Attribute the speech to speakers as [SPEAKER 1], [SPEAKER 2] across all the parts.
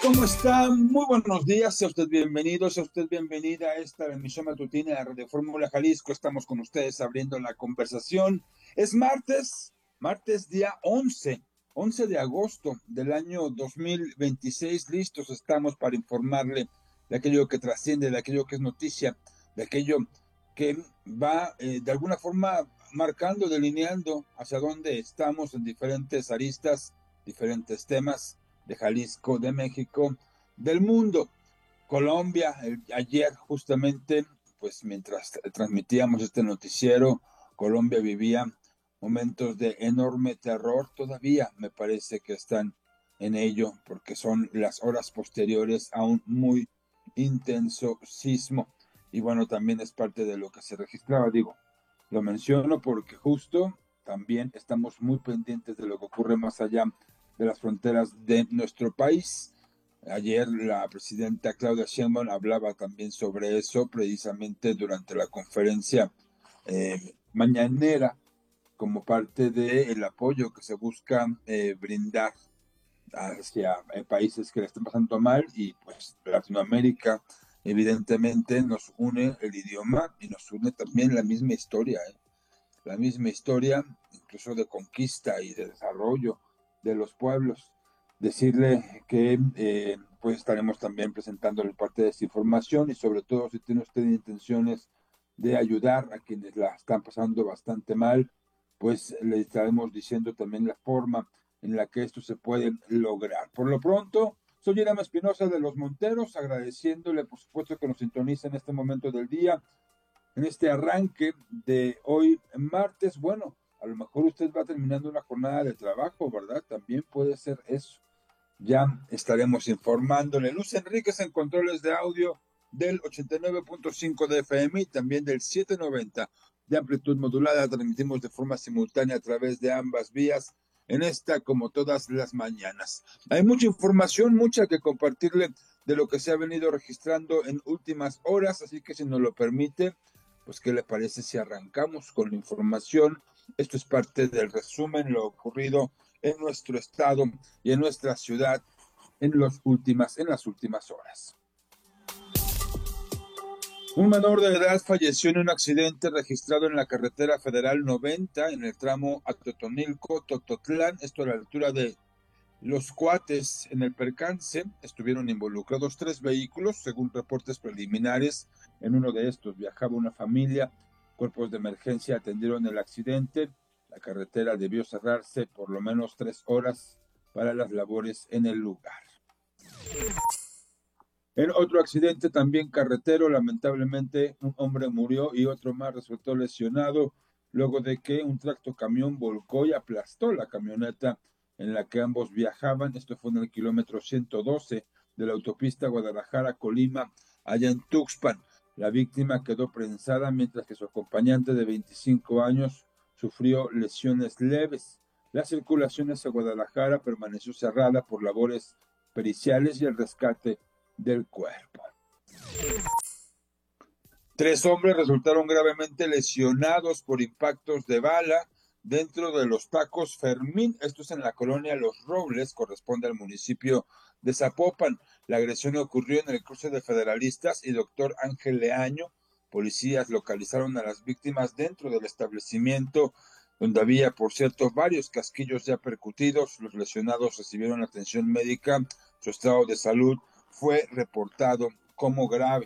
[SPEAKER 1] ¿Cómo está? Muy buenos días, sea usted bienvenido, sea usted bienvenida a esta emisión matutina de Radio Fórmula Jalisco. Estamos con ustedes abriendo la conversación. Es martes día 11 de agosto del año 2026. Listos estamos para informarle de aquello que trasciende, de aquello que es noticia, de aquello que va de alguna forma marcando, delineando hacia dónde estamos en diferentes aristas, diferentes temas de Jalisco, de México, del mundo. Colombia, ayer justamente, pues mientras transmitíamos este noticiero, Colombia vivía momentos de enorme terror. Todavía me parece que están en ello, porque son las horas posteriores a un muy intenso sismo. Y bueno, también es parte de lo que se registraba, digo, lo menciono porque justo también estamos muy pendientes de lo que ocurre más allá de las fronteras de nuestro país. Ayer la presidenta Claudia Sheinbaum hablaba también sobre eso, precisamente durante la conferencia mañanera, como parte del apoyo que se busca brindar hacia países que le están pasando mal, y pues Latinoamérica evidentemente nos une el idioma y nos une también la misma historia, la misma historia, incluso de conquista y de desarrollo de los pueblos. Decirle que pues estaremos también presentándole parte de esta información, y sobre todo si tiene usted intenciones de ayudar a quienes la están pasando bastante mal, pues le estaremos diciendo también la forma en la que esto se puede lograr. Por lo pronto, soy Irán Espinosa de Los Monteros, agradeciéndole por supuesto que nos sintoniza en este momento del día, en este arranque de hoy martes. Bueno, a lo mejor usted va terminando una jornada de trabajo, ¿verdad? También puede ser eso. Ya estaremos informándole. Luz Enríquez en controles de audio del 89.5 de FM y también del 790 de amplitud modulada. Transmitimos de forma simultánea a través de ambas vías en esta, como todas las mañanas. Hay mucha información, mucha que compartirle de lo que se ha venido registrando en últimas horas, así que si nos lo permite, pues ¿qué le parece si arrancamos con la información? Esto es parte del resumen, lo ocurrido en nuestro estado y en nuestra ciudad en las últimas horas. Un menor de edad falleció en un accidente registrado en la carretera federal 90 en el tramo Atotonilco-Tototlán, esto a la altura de Los Cuates. En el percance estuvieron involucrados 3 vehículos, según reportes preliminares. En uno de estos viajaba una familia. Cuerpos de emergencia atendieron el accidente. La carretera debió cerrarse por lo menos 3 horas para las labores en el lugar. En otro accidente también carretero, lamentablemente un hombre murió y otro más resultó lesionado luego de que un tractocamión volcó y aplastó la camioneta en la que ambos viajaban. Esto fue en el kilómetro 112 de la autopista Guadalajara-Colima, allá en Tuxpan. La víctima quedó prensada, mientras que su acompañante de 25 años sufrió lesiones leves. La circulación hacia Guadalajara permaneció cerrada por labores periciales y el rescate del cuerpo. 3 hombres resultaron gravemente lesionados por impactos de bala dentro de los Tacos Fermín. Esto es en la colonia Los Robles, corresponde al municipio de Zapopan. La agresión ocurrió en el cruce de Federalistas y Doctor Ángel Leaño. Policías localizaron a las víctimas dentro del establecimiento, donde había, por cierto, varios casquillos ya percutidos. Los lesionados recibieron atención médica. Su estado de salud fue reportado como grave.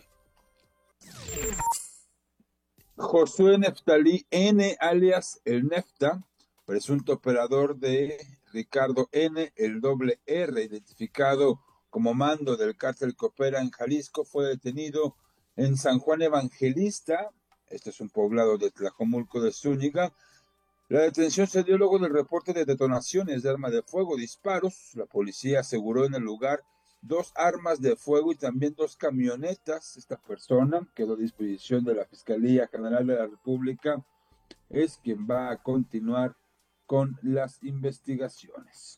[SPEAKER 1] Josué Neftalí N., alias El Nefta, presunto operador de Ricardo N., el doble R, identificado como mando del cártel que opera en Jalisco, fue detenido en San Juan Evangelista. Este es un poblado de Tlajomulco de Zúñiga. La detención se dio luego del reporte de detonaciones de arma de fuego, disparos. La policía aseguró en el lugar 2 armas de fuego y también 2 camionetas. Esta persona quedó a disposición de la Fiscalía General de la República. Es quien va a continuar con las investigaciones.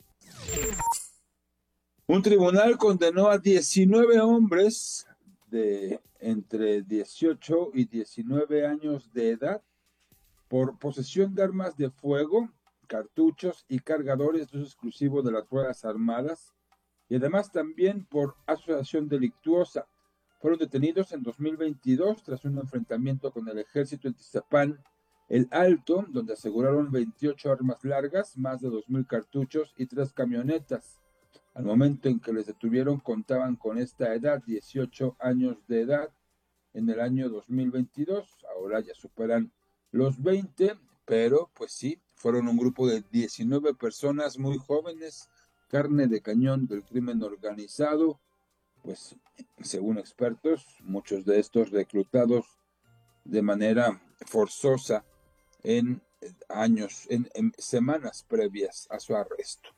[SPEAKER 1] Un tribunal condenó a 19 hombres de entre 18 y 19 años de edad por posesión de armas de fuego, cartuchos y cargadores de uso exclusivo de las Fuerzas Armadas, y además también por asociación delictuosa. Fueron detenidos en 2022 tras un enfrentamiento con el ejército en Tizapán, El Alto, donde aseguraron 28 armas largas, más de 2,000 cartuchos y 3 camionetas. Al momento en que les detuvieron contaban con esta edad, 18 años de edad, en el año 2022. Ahora ya superan los 20, pero pues sí, fueron un grupo de 19 personas muy jóvenes, carne de cañón del crimen organizado, pues según expertos, muchos de estos reclutados de manera forzosa en en semanas previas a su arresto.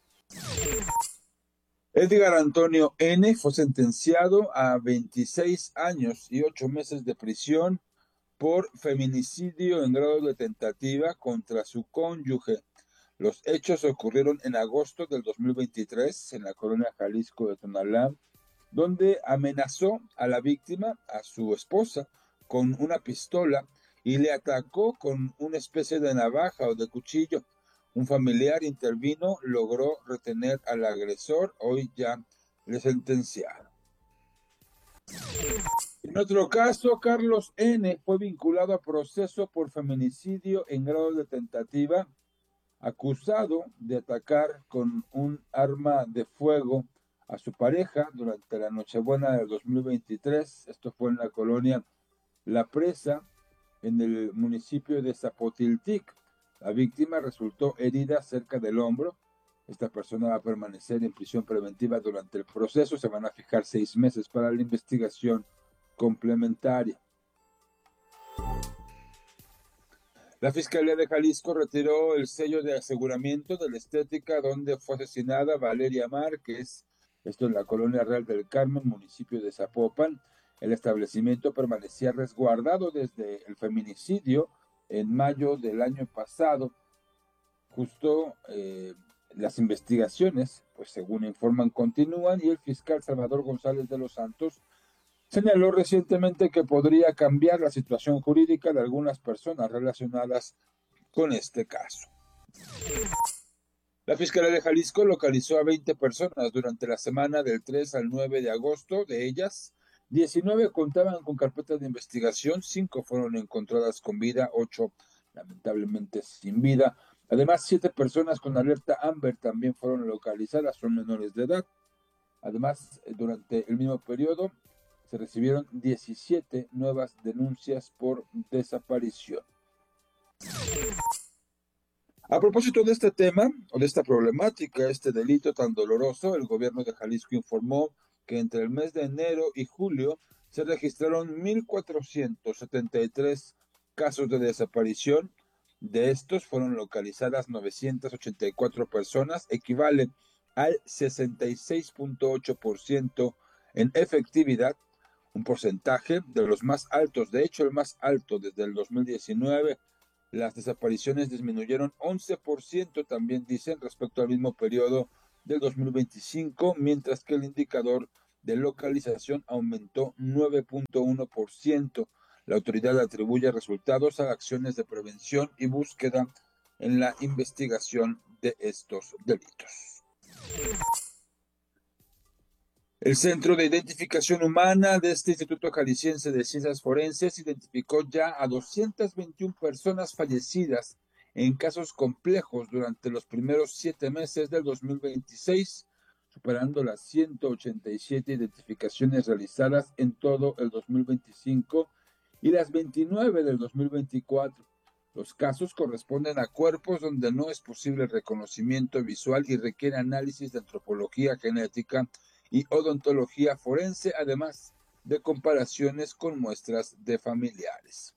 [SPEAKER 1] Edgar Antonio N. fue sentenciado a 26 años y 8 meses de prisión por feminicidio en grado de tentativa contra su cónyuge. Los hechos ocurrieron en agosto del 2023 en la colonia Jalisco de Tonalá, donde amenazó a la víctima, a su esposa, con una pistola y le atacó con una especie de navaja o de cuchillo. Un familiar intervino, logró retener al agresor, hoy ya le sentenciaron. En otro caso, Carlos N. fue vinculado a proceso por feminicidio en grado de tentativa, acusado de atacar con un arma de fuego a su pareja durante la Nochebuena del 2023. Esto fue en la colonia La Presa, en el municipio de Zapotiltic. La víctima resultó herida cerca del hombro. Esta persona va a permanecer en prisión preventiva durante el proceso. Se van a fijar 6 meses para la investigación complementaria. La Fiscalía de Jalisco retiró el sello de aseguramiento de la estética donde fue asesinada Valeria Márquez, esto en la colonia Real del Carmen, municipio de Zapopan. El establecimiento permanecía resguardado desde el feminicidio en mayo del año pasado. Justo las investigaciones, pues según informan, continúan y el fiscal Salvador González de los Santos señaló recientemente que podría cambiar la situación jurídica de algunas personas relacionadas con este caso. La Fiscalía de Jalisco localizó a 20 personas durante la semana del 3 al 9 de agosto. De ellas, 19 contaban con carpetas de investigación, 5 fueron encontradas con vida, 8 lamentablemente sin vida. Además, 7 personas con alerta Amber también fueron localizadas, son menores de edad. Además, durante el mismo periodo, se recibieron 17 nuevas denuncias por desaparición. A propósito de este tema, o de esta problemática, este delito tan doloroso, el gobierno de Jalisco informó que entre el mes de enero y julio se registraron 1,473 casos de desaparición. De estos fueron localizadas 984 personas, equivale al 66.8% en efectividad, un porcentaje de los más altos, de hecho el más alto desde el 2019. Las desapariciones disminuyeron 11%, también dicen, respecto al mismo periodo del 2025, mientras que el indicador de localización aumentó 9.1%. La autoridad atribuye resultados a acciones de prevención y búsqueda en la investigación de estos delitos. El Centro de Identificación Humana de este Instituto Jalisciense de Ciencias Forenses identificó ya a 221 personas fallecidas en casos complejos durante los primeros 7 meses del 2026, superando las 187 identificaciones realizadas en todo el 2025 y las 29 del 2024. Los casos corresponden a cuerpos donde no es posible el reconocimiento visual y requiere análisis de antropología genética y odontología forense, además de comparaciones con muestras de familiares.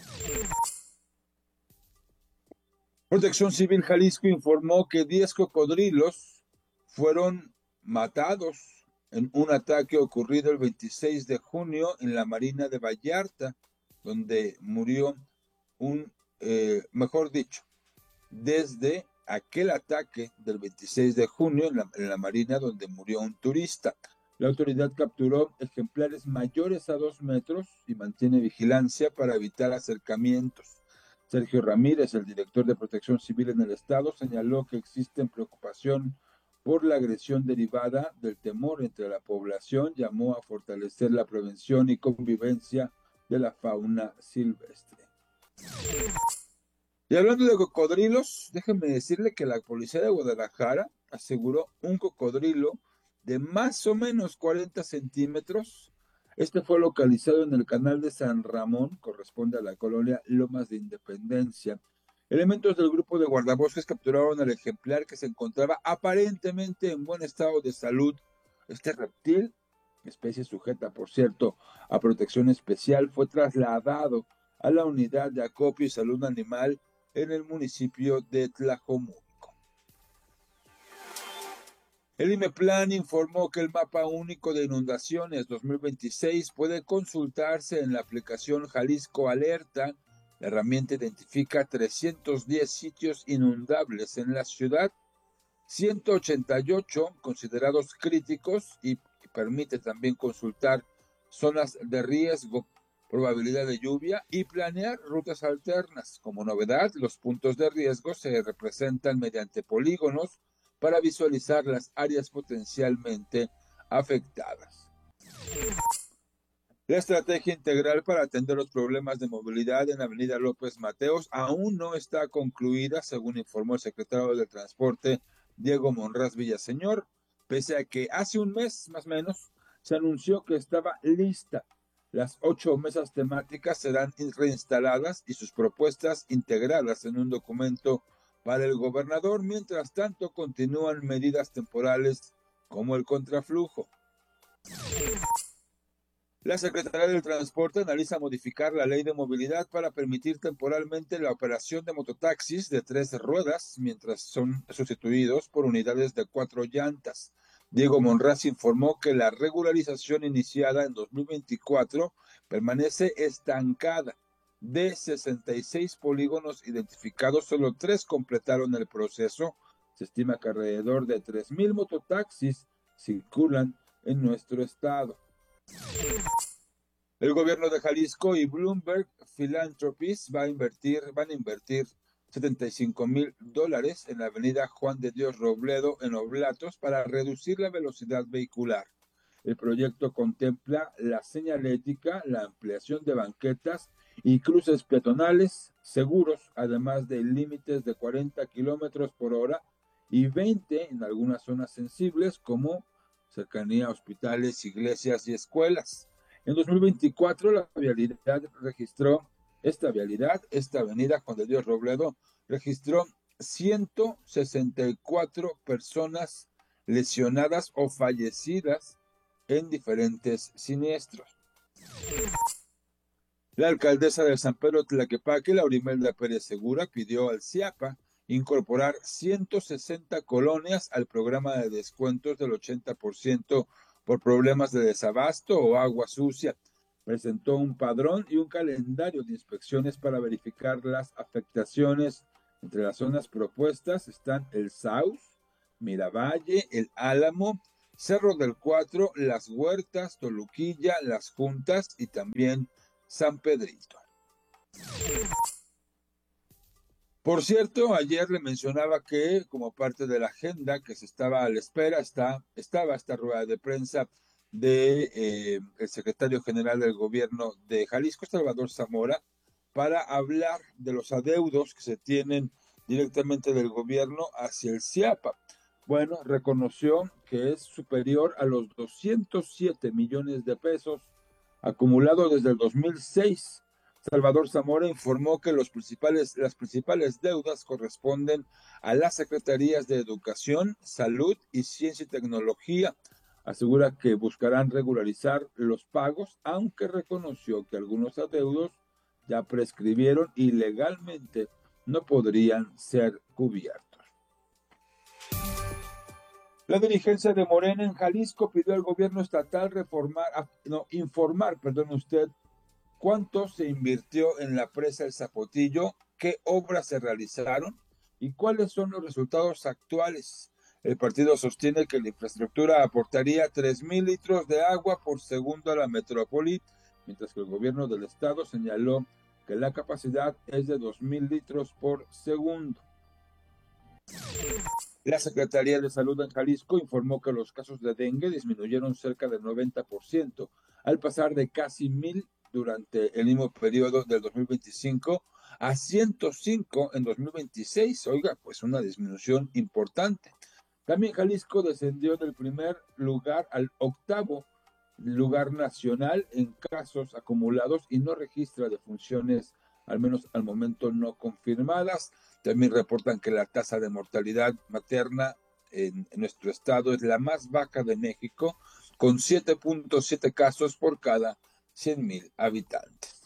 [SPEAKER 1] Protección Civil Jalisco informó que 10 cocodrilos fueron matados en un ataque ocurrido el 26 de junio en la Marina de Vallarta, donde murió mejor dicho, desde aquel ataque del 26 de junio en la Marina donde murió un turista. La autoridad capturó ejemplares mayores a 2 metros y mantiene vigilancia para evitar acercamientos. Sergio Ramírez, el director de Protección Civil en el estado, señaló que existe preocupación por la agresión derivada del temor entre la población, llamó a fortalecer la prevención y convivencia de la fauna silvestre. Y hablando de cocodrilos, déjenme decirle que la policía de Guadalajara aseguró un cocodrilo de más o menos 40 centímetros. Este fue localizado en el canal de San Ramón, corresponde a la colonia Lomas de Independencia. Elementos del grupo de guardabosques capturaron al ejemplar que se encontraba aparentemente en buen estado de salud. Este reptil, especie sujeta, por cierto, a protección especial, fue trasladado a la unidad de acopio y salud animal en el municipio de Tlajomulco. El IMEPLAN informó que el mapa único de inundaciones 2026 puede consultarse en la aplicación Jalisco Alerta. La herramienta identifica 310 sitios inundables en la ciudad, 188 considerados críticos y permite también consultar zonas de riesgo, probabilidad de lluvia y planear rutas alternas. Como novedad, los puntos de riesgo se representan mediante polígonos para visualizar las áreas potencialmente afectadas. La estrategia integral para atender los problemas de movilidad en la Avenida López Mateos aún no está concluida, según informó el secretario de Transporte, Diego Monraz Villaseñor, pese a que hace un mes, más o menos, se anunció que estaba lista. Las 8 mesas temáticas serán reinstaladas y sus propuestas integradas en un documento para el gobernador. Mientras tanto, continúan medidas temporales como el contraflujo. La Secretaría del Transporte analiza modificar la ley de movilidad para permitir temporalmente la operación de mototaxis de 3 ruedas mientras son sustituidos por unidades de 4 llantas. Diego Monraz informó que la regularización iniciada en 2024 permanece estancada. De 66 polígonos identificados, solo 3 completaron el proceso. Se estima que alrededor de 3,000 mototaxis circulan en nuestro estado. El gobierno de Jalisco y Bloomberg Philanthropies van a invertir $75,000 en la avenida Juan de Dios Robledo en Oblatos para reducir la velocidad vehicular. El proyecto contempla la señalética, la ampliación de banquetas y cruces peatonales seguros, además de límites de 40 kilómetros por hora y 20 en algunas zonas sensibles como cercanía a hospitales, iglesias y escuelas. En 2024 esta avenida Juan de Dios Robledo registró 164 personas lesionadas o fallecidas en diferentes siniestros. La alcaldesa de San Pedro Tlaquepaque, Laurimelda Pérez Segura, pidió al CIAPA incorporar 160 colonias al programa de descuentos del 80% por problemas de desabasto o agua sucia. Presentó un padrón y un calendario de inspecciones para verificar las afectaciones. Entre las zonas propuestas están el Saus, Miravalle, el Álamo, Cerro del Cuatro, Las Huertas, Toluquilla, Las Juntas y también San Pedrito. Por cierto, ayer le mencionaba que como parte de la agenda que se estaba a la espera, estaba esta rueda de prensa de el secretario general del gobierno de Jalisco, Salvador Zamora, para hablar de los adeudos que se tienen directamente del gobierno hacia el CIAPA. Bueno, reconoció que es superior a los 207 millones de pesos acumulados desde el 2006. Salvador Zamora informó que las principales deudas corresponden a las Secretarías de Educación, Salud y Ciencia y Tecnología. Asegura que buscarán regularizar los pagos, aunque reconoció que algunos adeudos ya prescribieron y legalmente no podrían ser cubiertos. La dirigencia de Morena en Jalisco pidió al gobierno estatal informar, cuánto se invirtió en la presa El Zapotillo, qué obras se realizaron y cuáles son los resultados actuales. El partido sostiene que la infraestructura aportaría 3,000 litros de agua por segundo a la metrópoli, mientras que el gobierno del estado señaló que la capacidad es de 2,000 litros por segundo. La Secretaría de Salud en Jalisco informó que los casos de dengue disminuyeron cerca del 90%, al pasar de casi 1,000 durante el mismo periodo del 2025 a 105 en 2026. Oiga, pues una disminución importante. También Jalisco descendió del primer lugar al octavo lugar nacional en casos acumulados y no registra defunciones, al menos al momento no confirmadas. También reportan que la tasa de mortalidad materna en nuestro estado es la más baja de México, con 7.7 casos por cada 100,000 habitantes.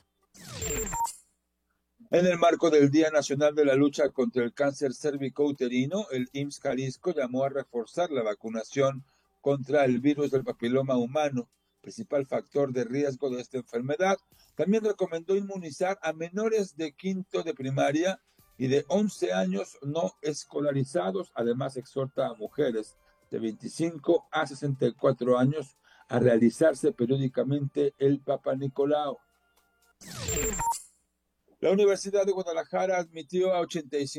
[SPEAKER 1] En el marco del Día Nacional de la Lucha contra el Cáncer Cérvico-Uterino, el IMSS Jalisco llamó a reforzar la vacunación contra el virus del papiloma humano, principal factor de riesgo de esta enfermedad. También recomendó inmunizar a menores de quinto de primaria y de 11 años no escolarizados. Además, exhorta a mujeres de 25 a 64 años a realizarse periódicamente el Papa Nicolau. La Universidad de Guadalajara admitió a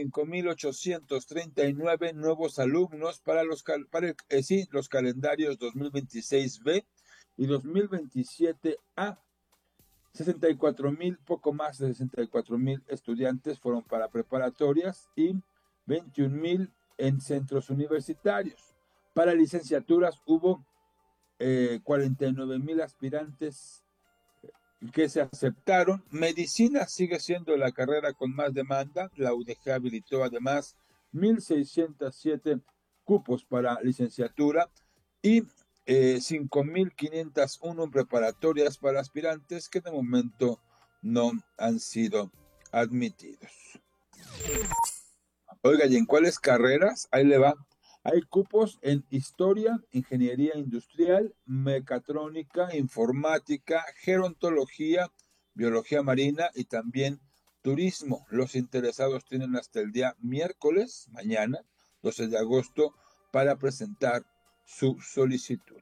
[SPEAKER 1] 85,839 nuevos alumnos para los calendarios 2026B y 2027A. 64,000, poco más de 64,000 estudiantes fueron para preparatorias y 21,000 en centros universitarios. Para licenciaturas hubo 49,000 aspirantes que se aceptaron. Medicina sigue siendo la carrera con más demanda. La UDG habilitó además 1,607 cupos para licenciatura y 5,501 en preparatorias para aspirantes que de momento no han sido admitidos. Oiga, ¿y en cuáles carreras? Ahí le va. Hay cupos en historia, ingeniería industrial, mecatrónica, informática, gerontología, biología marina y también turismo. Los interesados tienen hasta el día miércoles, mañana, 12 de agosto, para presentar su solicitud.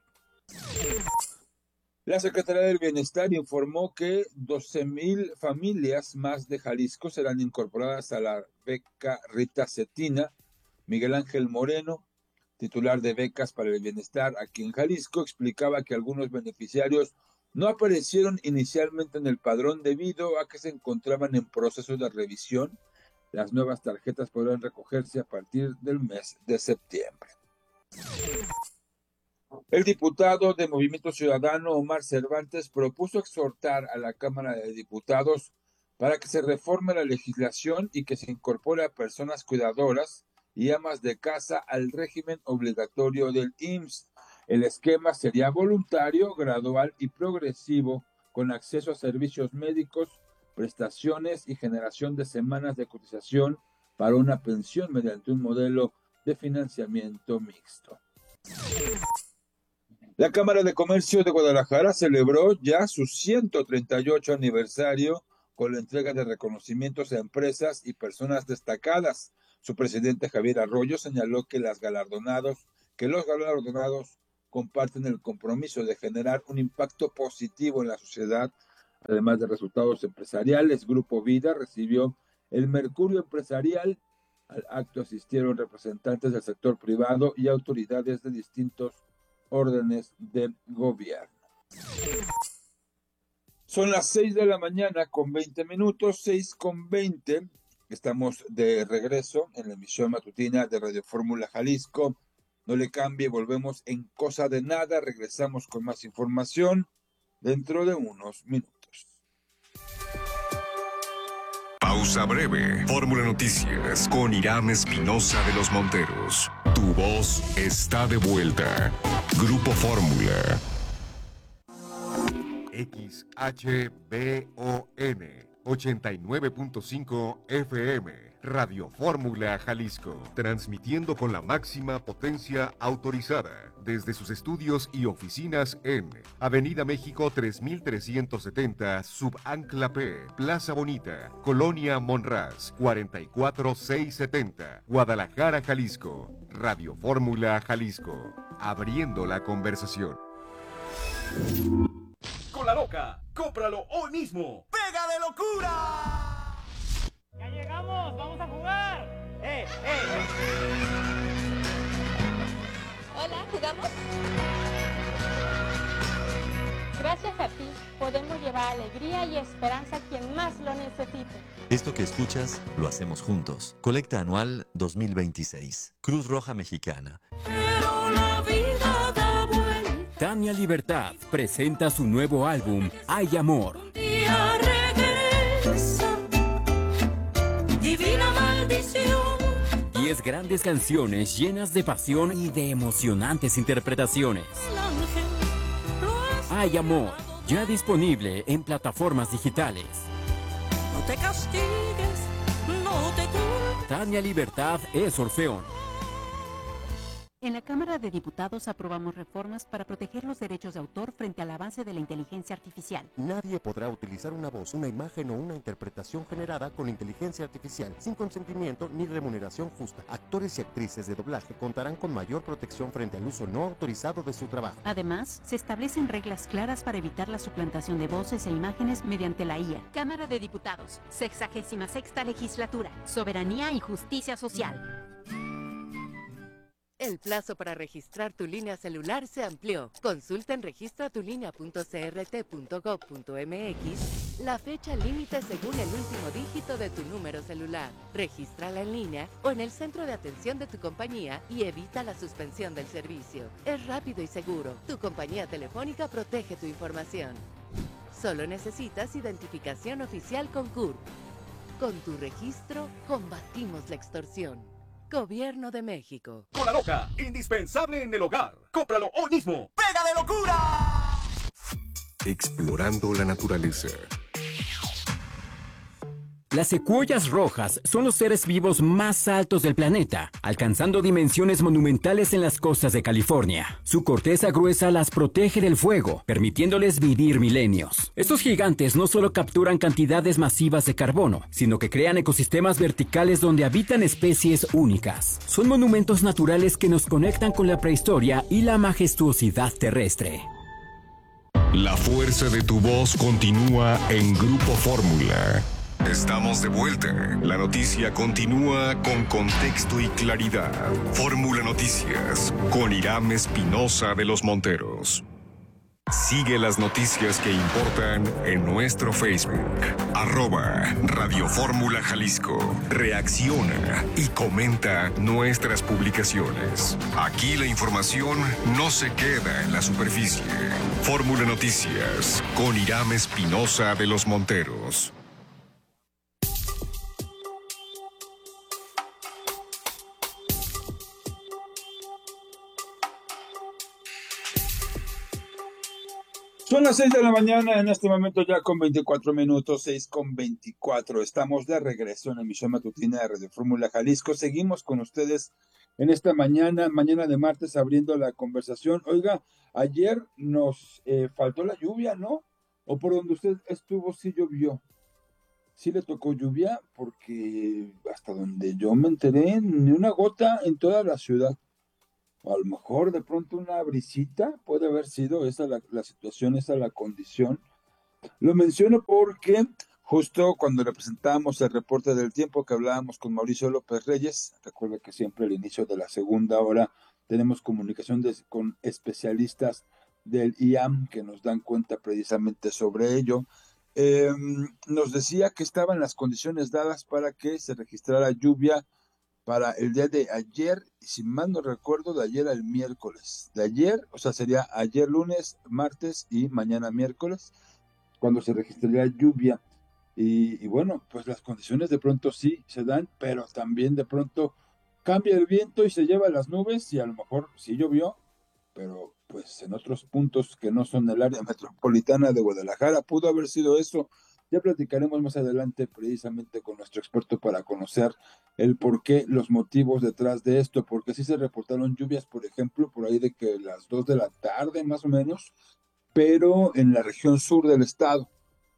[SPEAKER 1] La Secretaría del Bienestar informó que 12,000 familias más de Jalisco serán incorporadas a la beca Rita Cetina. Miguel Ángel Moreno, titular de Becas para el Bienestar aquí en Jalisco, explicaba que algunos beneficiarios no aparecieron inicialmente en el padrón debido a que se encontraban en proceso de revisión. Las nuevas tarjetas podrán recogerse a partir del mes de septiembre. El diputado de Movimiento Ciudadano, Omar Cervantes, propuso exhortar a la Cámara de Diputados para que se reforme la legislación y que se incorpore a personas cuidadoras y amas de casa al régimen obligatorio del IMSS. El esquema sería voluntario, gradual y progresivo, con acceso a servicios médicos, prestaciones y generación de semanas de cotización para una pensión mediante un modelo de financiamiento mixto. La Cámara de Comercio de Guadalajara celebró ya su 138 aniversario con la entrega de reconocimientos a empresas y personas destacadas. Su presidente Javier Arroyo señaló que los galardonados comparten el compromiso de generar un impacto positivo en la sociedad. Además de resultados empresariales, Grupo Vida recibió el Mercurio Empresarial. Al acto asistieron representantes del sector privado y autoridades de distintos órdenes de gobierno. Son las 6 de la mañana con 20 minutos, 6:20. Estamos de regreso en la emisión matutina de Radio Fórmula Jalisco. No le cambie, volvemos en cosa de nada. Regresamos con más información dentro de unos minutos.
[SPEAKER 2] Pausa breve. Fórmula Noticias con Irán Espinosa de los Monteros. Tu voz está de vuelta. Grupo Fórmula. XHBON 89.5 FM. Radio Fórmula Jalisco. Transmitiendo con la máxima potencia autorizada. Desde sus estudios y oficinas en Avenida México 3370, Subancla P, Plaza Bonita, Colonia Monraz, 44670, Guadalajara, Jalisco. Radio Fórmula Jalisco. Abriendo la conversación.
[SPEAKER 3] Con la loca, cómpralo hoy mismo. ¡Pega de locura!
[SPEAKER 4] ¡Ya llegamos! ¡Vamos a jugar! Hola, ¿jugamos?
[SPEAKER 5] Gracias a ti, podemos llevar alegría y esperanza a quien más lo necesite.
[SPEAKER 6] Esto que escuchas, lo hacemos juntos. Colecta anual 2026. Cruz Roja Mexicana.
[SPEAKER 7] Pero la vida da vuelta.
[SPEAKER 8] Tania Libertad presenta su nuevo álbum, Hay Amor.
[SPEAKER 7] Un día regresa. Divina maldición.
[SPEAKER 8] 10 grandes canciones llenas de pasión y de emocionantes interpretaciones.
[SPEAKER 7] El ángel lo hace.
[SPEAKER 8] Hay Amor, ya disponible en plataformas digitales.
[SPEAKER 7] No te castigues, no te culpes.
[SPEAKER 8] Tania Libertad es Orfeón.
[SPEAKER 9] En la Cámara de Diputados aprobamos reformas para proteger los derechos de autor frente al avance de la inteligencia artificial.
[SPEAKER 10] Nadie podrá utilizar una voz, una imagen o una interpretación generada con inteligencia artificial sin consentimiento ni remuneración justa. Actores y actrices de doblaje contarán con mayor protección frente al uso no autorizado de su trabajo.
[SPEAKER 9] Además, se establecen reglas claras para evitar la suplantación de voces e imágenes mediante la IA. Cámara de Diputados, 66ª Legislatura, Soberanía y Justicia Social.
[SPEAKER 11] El plazo para registrar tu línea celular se amplió. Consulta en registratulinea.crt.gov.mx la fecha límite según el último dígito de tu número celular. Regístrala en línea o en el centro de atención de tu compañía y evita la suspensión del servicio. Es rápido y seguro. Tu compañía telefónica protege tu información. Solo necesitas identificación oficial con CURP. Con tu registro, combatimos la extorsión. Gobierno de México.
[SPEAKER 3] Cola Loca, indispensable en el hogar. Cómpralo hoy mismo. ¡Pega de locura!
[SPEAKER 2] Explorando la naturaleza.
[SPEAKER 8] Las secuoyas rojas son los seres vivos más altos del planeta, alcanzando dimensiones monumentales en las costas de California. Su corteza gruesa las protege del fuego, permitiéndoles vivir milenios. Estos gigantes no solo capturan cantidades masivas de carbono, sino que crean ecosistemas verticales donde habitan especies únicas. Son monumentos naturales que nos conectan con la prehistoria y la majestuosidad terrestre.
[SPEAKER 2] La fuerza de tu voz continúa en Grupo Fórmula. Estamos de vuelta. La noticia continúa con contexto y claridad. Fórmula Noticias con Irán Espinosa de los Monteros. Sigue las noticias que importan en nuestro Facebook. @Radio Fórmula Jalisco. Reacciona y comenta nuestras publicaciones. Aquí la información no se queda en la superficie. Fórmula Noticias con Irán Espinosa de los Monteros.
[SPEAKER 1] Son las 6 de la mañana, en este momento ya con 24 minutos, 6:24. Estamos de regreso en la emisión matutina de Radio Fórmula Jalisco. Seguimos con ustedes en esta mañana de martes, abriendo la conversación. Oiga, ayer nos faltó la lluvia, ¿no? O por donde usted estuvo sí llovió. Sí le tocó lluvia, porque hasta donde yo me enteré, ni una gota en toda la ciudad. A lo mejor de pronto una brisita puede haber sido esa la situación, esa la condición. Lo menciono porque justo cuando le presentamos el reporte del tiempo que hablábamos con Mauricio López Reyes, recuerda que siempre al inicio de la segunda hora tenemos comunicación con especialistas del IAM que nos dan cuenta precisamente sobre ello. Nos decía que estaban las condiciones dadas para que se registrara lluvia para el día de ayer, si mal no recuerdo, de ayer al miércoles. De ayer, o sea, sería ayer lunes, martes y mañana miércoles, cuando se registraría lluvia. Y bueno, pues las condiciones de pronto sí se dan, pero también de pronto cambia el viento y se lleva las nubes y a lo mejor sí llovió, pero pues en otros puntos que no son el área metropolitana de Guadalajara pudo haber sido eso. Ya platicaremos más adelante precisamente con nuestro experto para conocer el porqué, los motivos detrás de esto, porque sí se reportaron lluvias, por ejemplo, por ahí de que las 2 de la tarde más o menos, pero en la región sur del estado.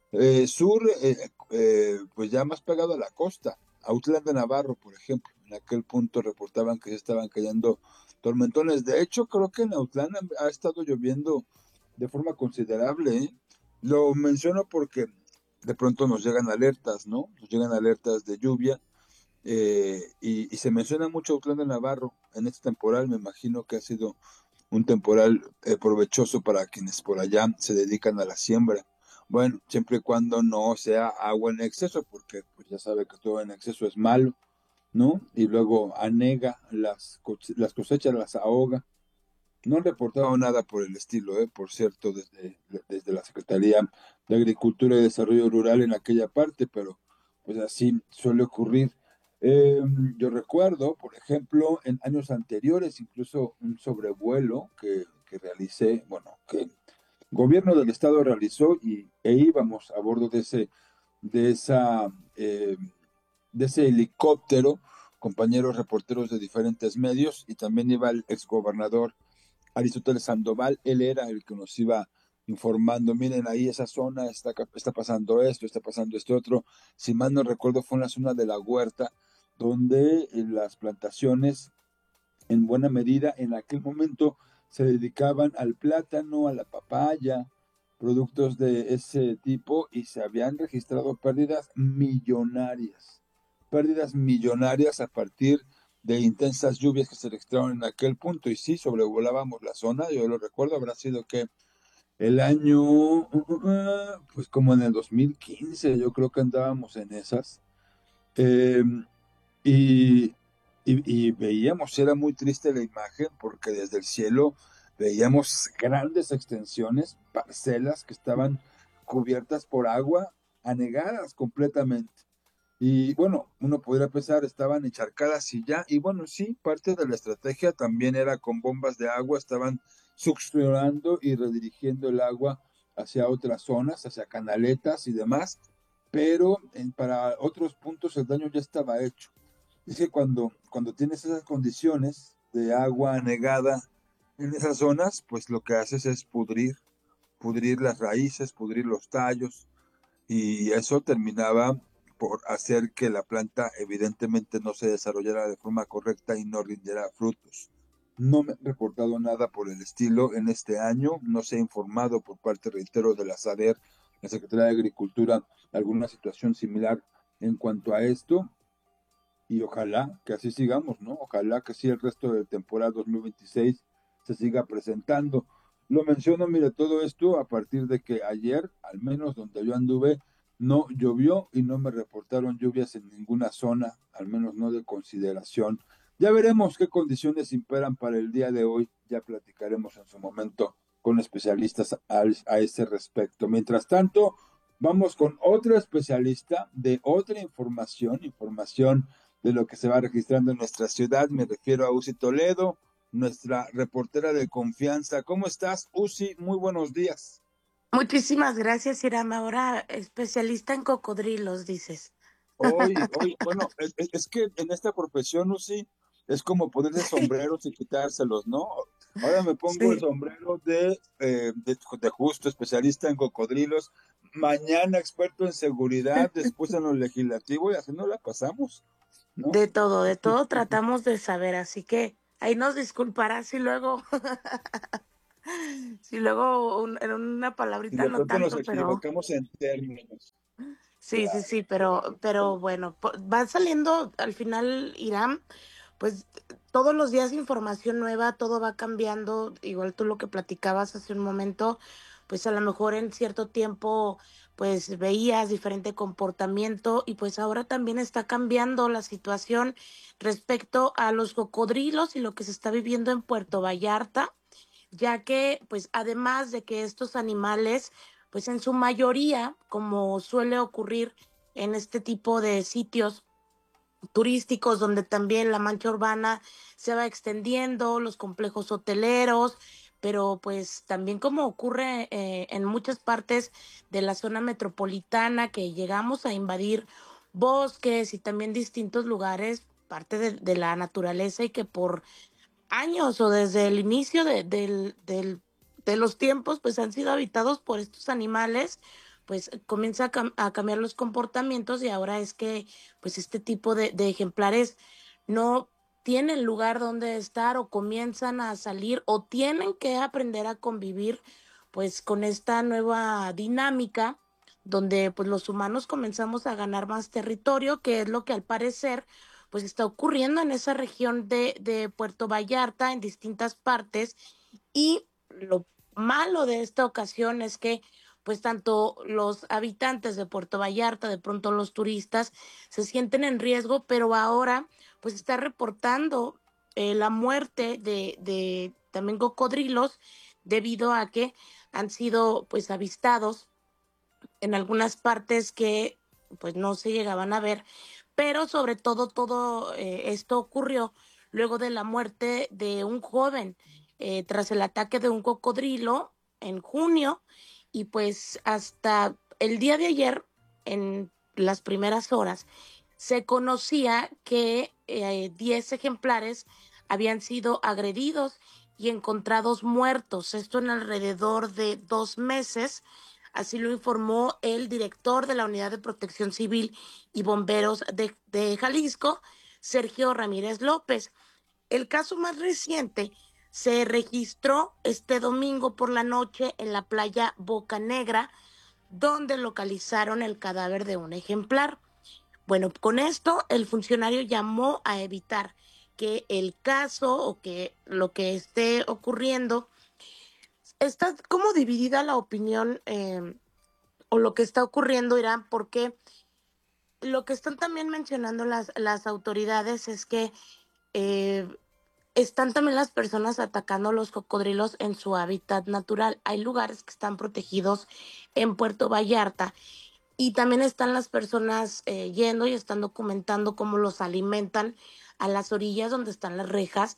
[SPEAKER 1] Pues ya más pegado a la costa, Autlán de Navarro, por ejemplo, en aquel punto reportaban que se estaban cayendo tormentones. De hecho, creo que en Autlán ha estado lloviendo de forma considerable, ¿eh? Lo menciono porque de pronto nos llegan alertas, ¿no? Nos llegan alertas de lluvia y se menciona mucho Autlán de Navarro. en este temporal. Me imagino que ha sido un temporal provechoso para quienes por allá se dedican a la siembra. Bueno, siempre y cuando no sea agua en exceso, porque pues ya sabe que todo en exceso es malo, ¿no? Y luego anega las cosechas, las ahoga. No han reportado nada por el estilo, por cierto, desde la Secretaría de Agricultura y Desarrollo Rural en aquella parte, pero pues así suele ocurrir. Eh, yo recuerdo, por ejemplo, en años anteriores, incluso un sobrevuelo que realicé, bueno, que el gobierno del estado realizó e íbamos a bordo de esa, eh, de ese helicóptero, compañeros reporteros de diferentes medios, y también iba el exgobernador Aristóteles Sandoval. Él era el que nos iba informando, miren ahí esa zona, está pasando esto, está pasando esto otro. Si mal no recuerdo, fue en la zona de la Huerta, donde las plantaciones, en buena medida, en aquel momento se dedicaban al plátano, a la papaya, productos de ese tipo, y se habían registrado pérdidas millonarias a partir de intensas lluvias que se registraron en aquel punto. Y sí, sobrevolábamos la zona, yo lo recuerdo, habrá sido que el año, pues como en el 2015, yo creo que andábamos en esas. Eh, y, y veíamos, era muy triste la imagen, porque desde el cielo veíamos grandes extensiones, parcelas que estaban cubiertas por agua, anegadas completamente. Y bueno, uno podría pensar, estaban encharcadas y ya, y bueno, sí, parte de la estrategia también era con bombas de agua, estaban succionando y redirigiendo el agua hacia otras zonas, hacia canaletas y demás, pero para otros puntos el daño ya estaba hecho. Es que cuando tienes esas condiciones de agua anegada en esas zonas, pues lo que haces es pudrir las raíces, pudrir los tallos, y eso terminaba por hacer que la planta evidentemente no se desarrollara de forma correcta y no rindiera frutos. No me han reportado nada por el estilo en este año, no se ha informado por parte, reitero, de la SADER, la Secretaría de Agricultura, alguna situación similar en cuanto a esto, y ojalá que así sigamos, ¿no? Ojalá que sí el resto del temporada 2026 se siga presentando. Lo menciono, mire, todo esto a partir de que ayer, al menos donde yo anduve, no llovió y no me reportaron lluvias en ninguna zona, al menos no de consideración. Ya veremos qué condiciones imperan para el día de hoy, ya platicaremos en su momento con especialistas a ese respecto. Mientras tanto, vamos con otro especialista de otra información de lo que se va registrando en nuestra ciudad. Me refiero a Uzi Toledo, nuestra reportera de confianza. ¿Cómo estás, Uzi? Muy buenos días.
[SPEAKER 4] Muchísimas gracias, Iram. Ahora especialista en cocodrilos, dices.
[SPEAKER 1] Hoy, bueno, es que en esta profesión, Uzi, es como ponerse sombreros y quitárselos, ¿no? Ahora me pongo el
[SPEAKER 4] Sí,
[SPEAKER 1] sombrero de justo especialista en cocodrilos, mañana experto en seguridad, después en lo legislativo, y así no la pasamos, ¿no?
[SPEAKER 4] de todo tratamos de saber, así que ahí nos disculparás si luego, si luego en una
[SPEAKER 1] Y
[SPEAKER 4] palabrita
[SPEAKER 1] de
[SPEAKER 4] no
[SPEAKER 1] pronto nos
[SPEAKER 4] tanto, pero
[SPEAKER 1] equivocamos en términos. Claro.
[SPEAKER 4] sí, pero bueno, va saliendo al final, Iram, pues todos los días información nueva, todo va cambiando, igual tú lo que platicabas hace un momento, pues a lo mejor en cierto tiempo pues veías diferente comportamiento y pues ahora también está cambiando la situación respecto a los cocodrilos y lo que se está viviendo en Puerto Vallarta, ya que pues además de que estos animales pues en su mayoría, como suele ocurrir en este tipo de sitios turísticos donde también la mancha urbana se va extendiendo, los complejos hoteleros, pero pues también como ocurre en muchas partes de la zona metropolitana que llegamos a invadir bosques y también distintos lugares, parte de la naturaleza y que por años o desde el inicio de los tiempos, pues han sido habitados por estos animales, pues comienza a cambiar los comportamientos y ahora es que pues este tipo de ejemplares no tienen lugar donde estar o comienzan a salir o tienen que aprender a convivir pues con esta nueva dinámica donde pues los humanos comenzamos a ganar más territorio, que es lo que al parecer pues está ocurriendo en esa región de Puerto Vallarta, en distintas partes, y lo malo de esta ocasión es que pues tanto los habitantes de Puerto Vallarta, de pronto los turistas, se sienten en riesgo, pero ahora pues está reportando la muerte de también cocodrilos debido a que han sido pues avistados en algunas partes que pues no se llegaban a ver, pero sobre todo esto ocurrió luego de la muerte de un joven tras el ataque de un cocodrilo en junio, y pues hasta el día de ayer, en las primeras horas, se conocía que 10 ejemplares habían sido agredidos y encontrados muertos, esto en alrededor de 2 meses. Así lo informó el director de la Unidad de Protección Civil y Bomberos de Jalisco, Sergio Ramírez López. El caso más reciente se registró este domingo por la noche en la playa Boca Negra, donde localizaron el cadáver de un ejemplar. Bueno, con esto el funcionario llamó a evitar que el caso o que lo que esté ocurriendo. Está como dividida la opinión o lo que está ocurriendo, Irán, porque lo que están también mencionando las autoridades es que eh, están también las personas atacando los cocodrilos en su hábitat natural. Hay lugares que están protegidos en Puerto Vallarta y también están las personas yendo y están documentando cómo los alimentan a las orillas donde están las rejas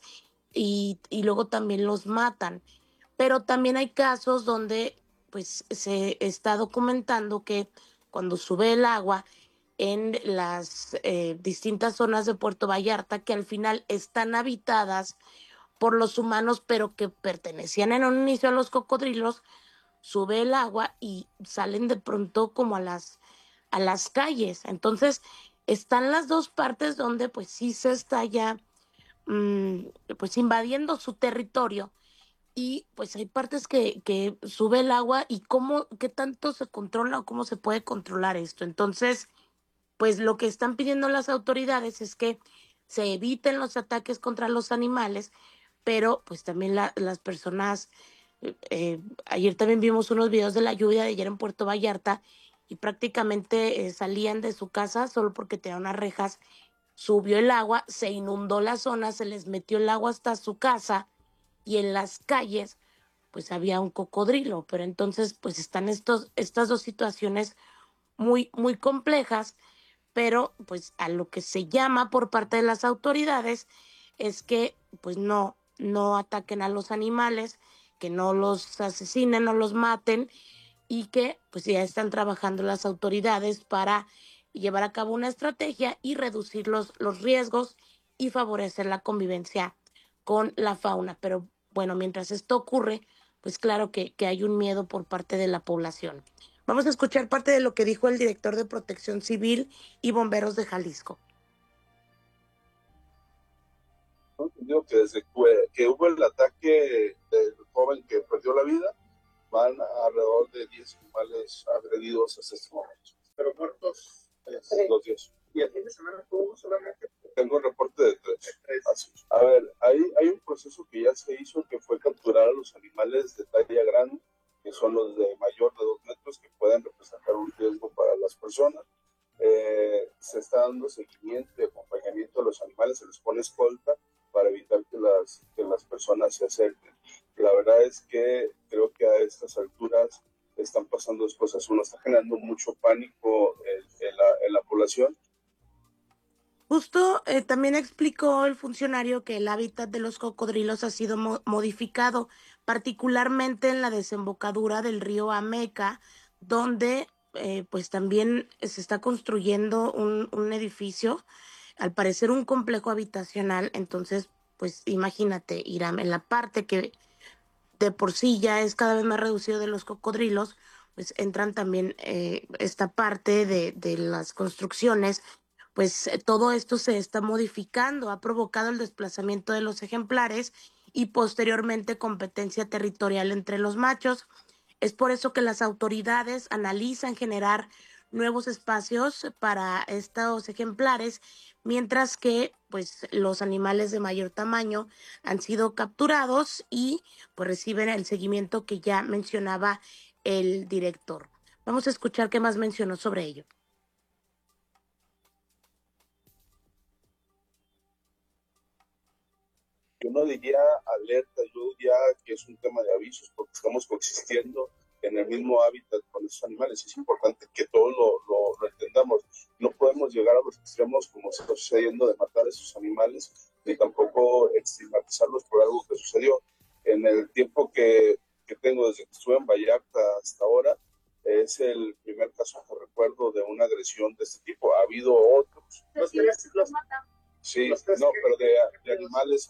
[SPEAKER 4] y luego también los matan. Pero también hay casos donde pues se está documentando que cuando sube el agua en las distintas zonas de Puerto Vallarta, que al final están habitadas por los humanos, pero que pertenecían en un inicio a los cocodrilos, sube el agua y salen de pronto como a las calles. Entonces, están las dos partes donde pues sí se está ya pues invadiendo su territorio, y pues hay partes que sube el agua y qué tanto se controla o cómo se puede controlar esto. Entonces, pues lo que están pidiendo las autoridades es que se eviten los ataques contra los animales, pero pues también las personas, ayer también vimos unos videos de la lluvia de ayer en Puerto Vallarta y prácticamente salían de su casa solo porque tenían unas rejas, subió el agua, se inundó la zona, se les metió el agua hasta su casa y en las calles pues había un cocodrilo, pero entonces pues están estas dos situaciones muy complejas, pero pues a lo que se llama por parte de las autoridades es que pues no ataquen a los animales, que no los asesinen, no los maten, y que pues ya están trabajando las autoridades para llevar a cabo una estrategia y reducir los riesgos y favorecer la convivencia con la fauna. Pero bueno, mientras esto ocurre, pues claro que hay un miedo por parte de la población. Vamos a escuchar parte de lo que dijo el director de Protección Civil y Bomberos de Jalisco.
[SPEAKER 12] Digo que desde que hubo el ataque del joven que perdió la vida, van alrededor de 10 animales agredidos hasta este momento. Pero muertos, los 10. ¿Y el fin de semana fue uno solamente? Tengo un reporte de 3. A ver, hay un proceso que ya se hizo, que fue capturar a los animales de talla grande, que son los de mayor de 2 metros, que pueden representar un riesgo para las personas. Se está dando seguimiento y acompañamiento a los animales, se les pone escolta para evitar que las personas se acerquen. La verdad es que creo que a estas alturas están pasando dos cosas. Uno, está generando mucho pánico en la población.
[SPEAKER 4] Justo también explicó el funcionario que el hábitat de los cocodrilos ha sido modificado, particularmente en la desembocadura del río Ameca, donde pues también se está construyendo un edificio, al parecer un complejo habitacional. Entonces, pues imagínate, Iram, en la parte que de por sí ya es cada vez más reducido de los cocodrilos, pues entran también esta parte de las construcciones. Pues todo esto se está modificando, ha provocado el desplazamiento de los ejemplares y posteriormente competencia territorial entre los machos. Es por eso que las autoridades analizan generar nuevos espacios para estos ejemplares, mientras que pues los animales de mayor tamaño han sido capturados y pues reciben el seguimiento que ya mencionaba el director. Vamos a escuchar qué más mencionó sobre ello.
[SPEAKER 12] Yo no diría alerta, yo diría que es un tema de avisos, porque estamos coexistiendo en el mismo hábitat con esos animales. Es importante que todos lo entendamos. No podemos llegar a los extremos como se está sucediendo de matar a esos animales, ni tampoco estigmatizarlos por algo que sucedió. En el tiempo que tengo desde que estuve en Vallarta hasta ahora, es el primer caso que recuerdo de una agresión de este tipo. Ha habido otros. Sí, no, pero de animales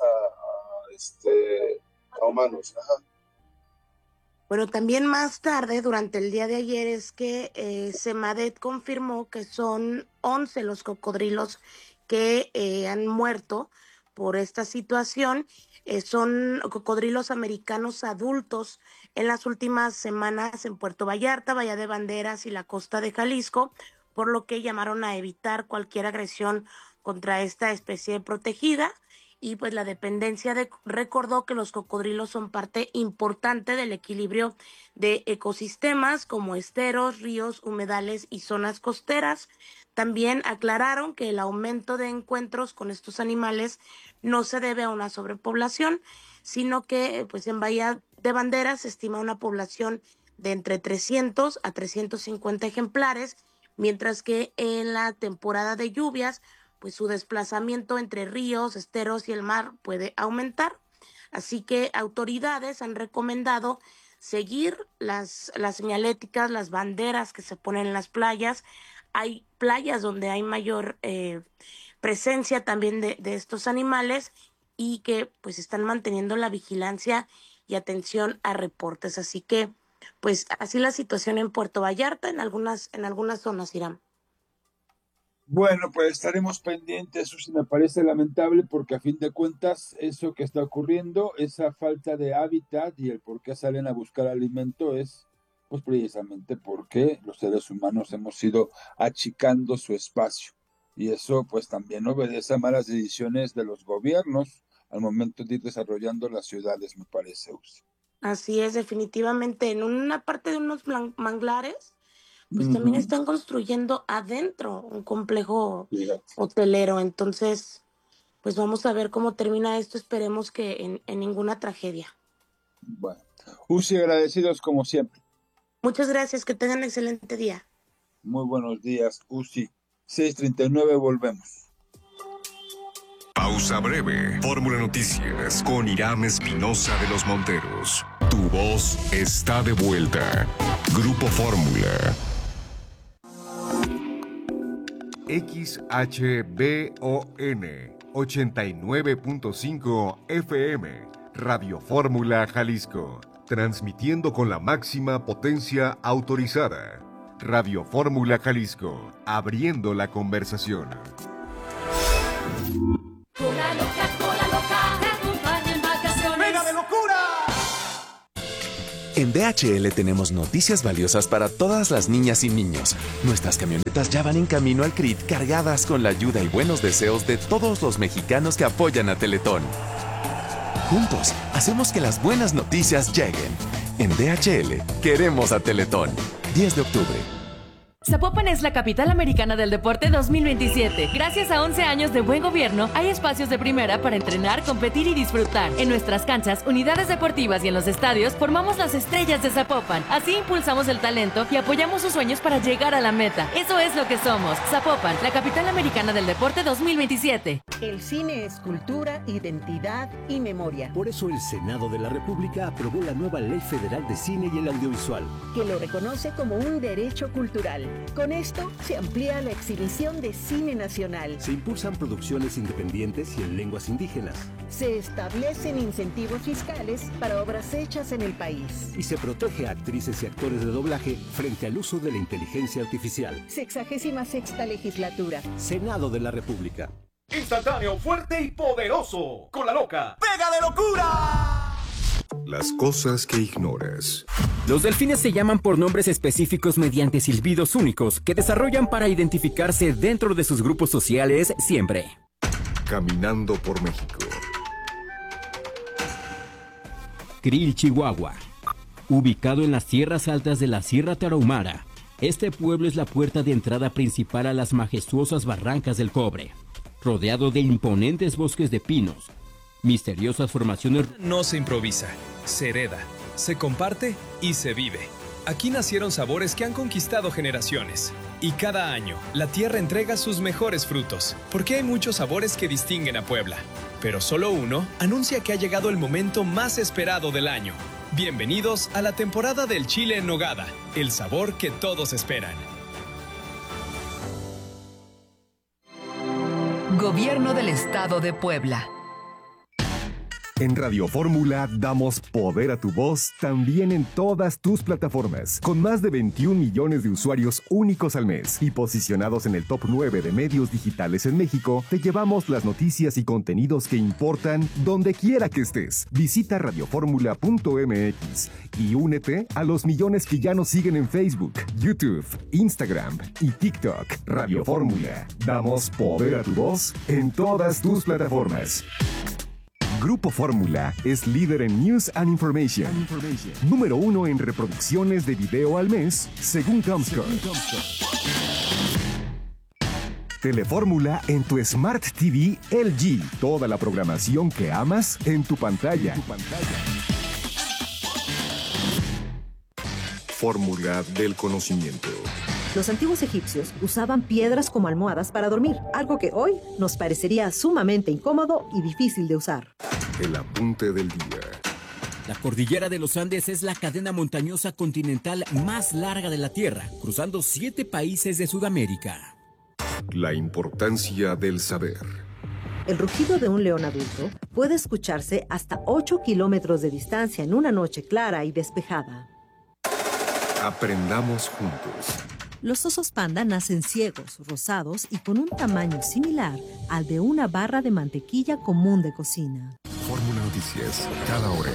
[SPEAKER 12] a humanos. Ajá.
[SPEAKER 4] Bueno, también más tarde, durante el día de ayer, es que Semadet confirmó que son 11 los cocodrilos que han muerto por esta situación. Son cocodrilos americanos adultos en las últimas semanas en Puerto Vallarta, Bahía de Banderas y la costa de Jalisco, por lo que llamaron a evitar cualquier agresión contra esta especie protegida. Y pues la dependencia recordó que los cocodrilos son parte importante del equilibrio de ecosistemas como esteros, ríos, humedales y zonas costeras. También aclararon que el aumento de encuentros con estos animales no se debe a una sobrepoblación, sino que pues en Bahía de Banderas se estima una población de entre 300 a 350 ejemplares, mientras que en la temporada de lluvias pues su desplazamiento entre ríos, esteros y el mar puede aumentar. Así que autoridades han recomendado seguir las señaléticas, las banderas que se ponen en las playas. Hay playas donde hay mayor presencia también de estos animales y que pues están manteniendo la vigilancia y atención a reportes. Así que pues así la situación en Puerto Vallarta, en algunas zonas, Irán.
[SPEAKER 1] Bueno, pues estaremos pendientes. Eso sí me parece lamentable porque a fin de cuentas eso que está ocurriendo, esa falta de hábitat y el por qué salen a buscar alimento es pues precisamente porque los seres humanos hemos ido achicando su espacio y eso pues también obedece a malas decisiones de los gobiernos al momento de ir desarrollando las ciudades, me parece.
[SPEAKER 4] Así es, definitivamente. En una parte de unos manglares pues también están construyendo adentro un complejo hotelero. Entonces, pues vamos a ver cómo termina esto. Esperemos que en ninguna tragedia.
[SPEAKER 1] Bueno, Uzi, agradecidos como siempre.
[SPEAKER 4] Muchas gracias, que tengan un excelente día.
[SPEAKER 1] Muy buenos días, Uzi. 6:39, volvemos.
[SPEAKER 2] Pausa breve. Fórmula Noticias con Irán Espinosa de los Monteros. Tu voz está de vuelta. Grupo Fórmula.
[SPEAKER 3] XHBON 89.5 FM, Radio Fórmula Jalisco, transmitiendo con la máxima potencia autorizada. Radio Fórmula Jalisco, abriendo la conversación.
[SPEAKER 7] Cola loca, te acompaña en vacaciones.
[SPEAKER 3] ¡Pega de locura!
[SPEAKER 13] En DHL tenemos noticias valiosas para todas las niñas y niños. Nuestras camionetas ya van en camino al CRIT cargadas con la ayuda y buenos deseos de todos los mexicanos que apoyan a Teletón. Juntos, hacemos que las buenas noticias lleguen. En DHL, queremos a Teletón. 10 de octubre.
[SPEAKER 14] Zapopan es la capital americana del deporte 2027. Gracias a 11 años de buen gobierno, hay espacios de primera para entrenar, competir y disfrutar. En nuestras canchas, unidades deportivas y en los estadios, formamos las estrellas de Zapopan. Así impulsamos el talento y apoyamos sus sueños para llegar a la meta. Eso es lo que somos. Zapopan, la capital americana del deporte 2027.
[SPEAKER 15] El cine es cultura, identidad y memoria.
[SPEAKER 16] Por eso el Senado de la República aprobó la nueva Ley Federal de Cine y el Audiovisual,
[SPEAKER 15] que lo reconoce como un derecho cultural. Con esto se amplía la exhibición de cine nacional.
[SPEAKER 16] Se impulsan producciones independientes y en lenguas indígenas.
[SPEAKER 15] Se establecen incentivos fiscales para obras hechas en el país.
[SPEAKER 16] Y se protege a actrices y actores de doblaje frente al uso de la inteligencia artificial.
[SPEAKER 15] 66ª legislatura.
[SPEAKER 16] Senado de la República.
[SPEAKER 3] Instantáneo, fuerte y poderoso. Con la loca. ¡Pega de locura!
[SPEAKER 2] Las cosas que ignoras.
[SPEAKER 8] Los delfines se llaman por nombres específicos mediante silbidos únicos que desarrollan para identificarse dentro de sus grupos sociales siempre.
[SPEAKER 3] Caminando por México.
[SPEAKER 8] Krill, Chihuahua. Ubicado en las tierras altas de la Sierra Tarahumara, este pueblo es la puerta de entrada principal a las majestuosas barrancas del Cobre, rodeado de imponentes bosques de pinos, misteriosas formaciones.
[SPEAKER 17] No se improvisa, se hereda, se comparte y se vive. Aquí nacieron sabores que han conquistado generaciones. Y cada año, la tierra entrega sus mejores frutos, porque hay muchos sabores que distinguen a Puebla. Pero solo uno anuncia que ha llegado el momento más esperado del año. Bienvenidos a la temporada del chile en nogada, el sabor que todos esperan.
[SPEAKER 18] Gobierno del Estado de Puebla.
[SPEAKER 3] En Radio Fórmula damos poder a tu voz también en todas tus plataformas, con más de 21 millones de usuarios únicos al mes y posicionados en el top 9 de medios digitales en México. Te llevamos las noticias y contenidos que importan donde quiera que estés. Visita radioformula.mx y únete a los millones que ya nos siguen en Facebook, YouTube, Instagram y TikTok. Radio Fórmula, damos poder a tu voz en todas tus plataformas. Grupo Fórmula es líder en News and Information. Número 1 en reproducciones de video al mes, según Comscore. Telefórmula en tu Smart TV LG. Toda la programación que amas en tu pantalla. Fórmula del conocimiento.
[SPEAKER 19] Los antiguos egipcios usaban piedras como almohadas para dormir, algo que hoy nos parecería sumamente incómodo y difícil de usar.
[SPEAKER 3] El apunte del día.
[SPEAKER 8] La cordillera de los Andes es la cadena montañosa continental más larga de la Tierra, cruzando 7 países de Sudamérica.
[SPEAKER 3] La importancia del saber.
[SPEAKER 19] El rugido de un león adulto puede escucharse hasta 8 kilómetros de distancia en una noche clara y despejada.
[SPEAKER 3] Aprendamos juntos.
[SPEAKER 19] Los osos panda nacen ciegos, rosados y con un tamaño similar al de una barra de mantequilla común de cocina.
[SPEAKER 3] Fórmula Noticias, cada hora.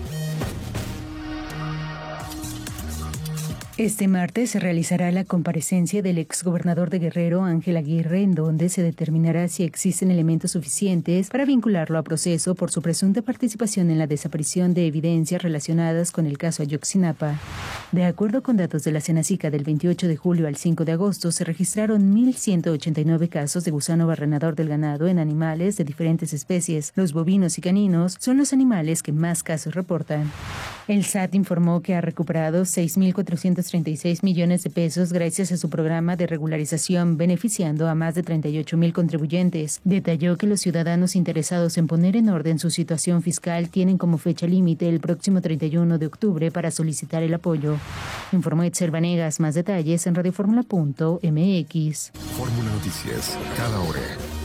[SPEAKER 20] Este martes se realizará la comparecencia del exgobernador de Guerrero, Ángel Aguirre, en donde se determinará si existen elementos suficientes para vincularlo a proceso por su presunta participación en la desaparición de evidencias relacionadas con el caso Ayotzinapa. De acuerdo con datos de la Senacica, del 28 de julio al 5 de agosto se registraron 1.189 casos de gusano barrenador del ganado en animales de diferentes especies. Los bovinos y caninos son los animales que más casos reportan. El SAT informó que ha recuperado 6.436 millones de pesos gracias a su programa de regularización, beneficiando a más de 38,000 contribuyentes. Detalló que los ciudadanos interesados en poner en orden su situación fiscal tienen como fecha límite el próximo 31 de octubre para solicitar el apoyo. Informó Etzer Vanegas. Más detalles en radioformula.mx.
[SPEAKER 3] Fórmula Noticias, cada hora.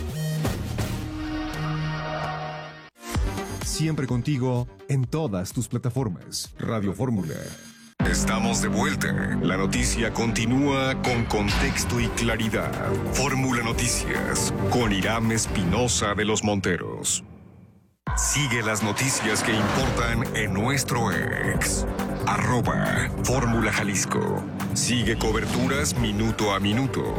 [SPEAKER 3] Siempre contigo en todas tus plataformas. Radio Fórmula.
[SPEAKER 2] Estamos de vuelta. La noticia continúa con contexto y claridad. Fórmula Noticias con Irán Espinosa de los Monteros. Sigue las noticias que importan en nuestro ex. @Fórmula Jalisco. Sigue coberturas minuto a minuto.